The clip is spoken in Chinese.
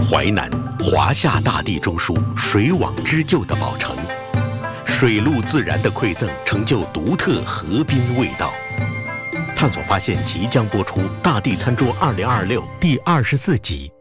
淮南华夏大地中枢水网织就的宝城，水陆自然的馈赠，成就独特河滨味道。探索发现即将播出《大地餐桌2026》第24集。